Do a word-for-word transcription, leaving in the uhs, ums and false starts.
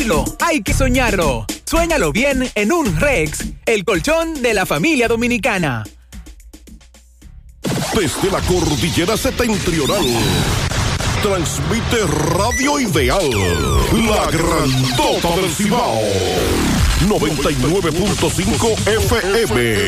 solo hay que soñarlo. Suéñalo bien en un Rex, el colchón de la familia dominicana. Desde la cordillera septentrional, transmite Radio Ideal, la grandota del Cibao, noventa y nueve punto cinco F M.